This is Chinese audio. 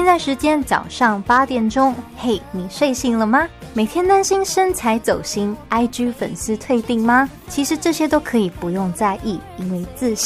在时间早上8点钟，嘿，你睡醒了吗？每天担心身材走心，IG 粉丝退订吗？其实这些都可以不用在意，因为自信